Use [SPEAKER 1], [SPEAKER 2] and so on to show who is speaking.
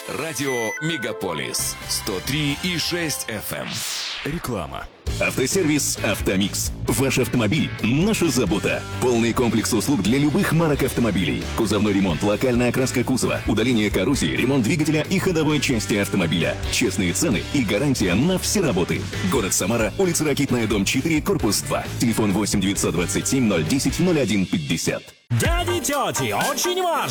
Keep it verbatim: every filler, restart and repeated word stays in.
[SPEAKER 1] Радио Мегаполис сто три и шесть эф эм. Реклама.
[SPEAKER 2] Автосервис «Автомикс». Ваш автомобиль – наша забота. Полный комплекс услуг для любых марок автомобилей. Кузовной ремонт, локальная окраска кузова, удаление коррозии, ремонт двигателя и ходовой части автомобиля. Честные цены и гарантия на все работы. Город Самара, улица Ракитная, дом четыре, корпус два. Телефон восемь девятьсот двадцать семь ноль десять ноль один пятьдесят.
[SPEAKER 3] Дяди, тети, очень важно!